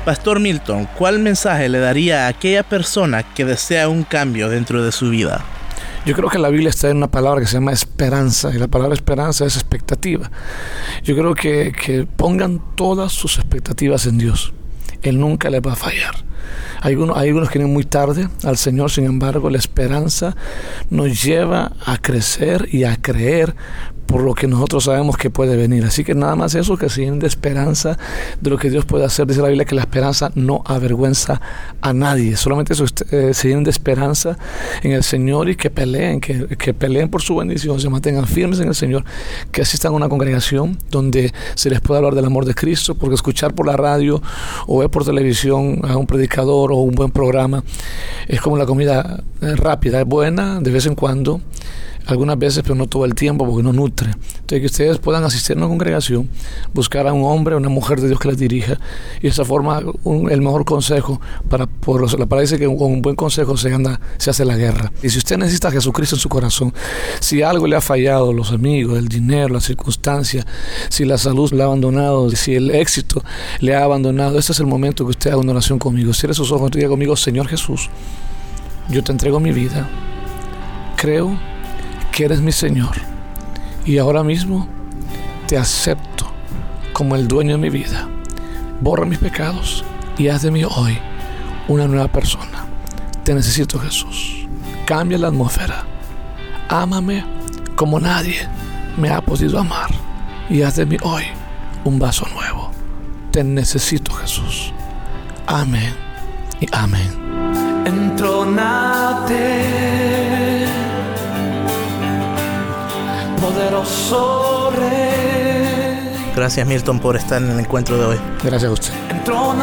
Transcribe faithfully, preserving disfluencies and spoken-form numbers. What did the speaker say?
Pastor Milton, ¿cuál mensaje le daría a aquella persona que desea un cambio dentro de su vida? Yo creo que la Biblia está en una palabra que se llama esperanza, y la palabra esperanza es expectativa. Yo creo que, que pongan todas sus expectativas en Dios. Él nunca les va a fallar. Hay algunos, hay algunos que vienen muy tarde al Señor, sin embargo, la esperanza nos lleva a crecer y a creer por lo que nosotros sabemos que puede venir. Así que nada más eso, que se llenen de esperanza de lo que Dios puede hacer. Dice la Biblia que la esperanza no avergüenza a nadie. Solamente eso, eh, se llenen de esperanza en el Señor y que peleen, que, que peleen por su bendición, se mantengan firmes en el Señor, que asistan a una congregación donde se les pueda hablar del amor de Cristo, porque escuchar por la radio o ver por televisión a un predicador o un buen programa es como la comida rápida, es buena de vez en cuando, algunas veces, pero no todo el tiempo, porque no nutre. Entonces, que ustedes puedan asistir a una congregación, buscar a un hombre o una mujer de Dios que les dirija, y de esa forma un, el mejor consejo, para por los, la palabra dice que con un buen consejo se anda, se hace la guerra. Y si usted necesita a Jesucristo en su corazón, si algo le ha fallado, los amigos, el dinero, las circunstancias, si la salud le ha abandonado, si el éxito le ha abandonado, este es el momento que usted haga una oración conmigo. Cierre sus ojos y diga conmigo: Señor Jesús, yo te entrego mi vida, creo que eres mi Señor, y ahora mismo te acepto como el dueño de mi vida. Borra mis pecados y haz de mí hoy una nueva persona. Te necesito, Jesús. Cambia la atmósfera. Ámame como nadie me ha podido amar, y haz de mí hoy un vaso nuevo. Te necesito, Jesús. Amén y amén. Entrónate, poderoso Rey. Gracias, Milton, por estar en el encuentro de hoy. Gracias a usted. Entrónate.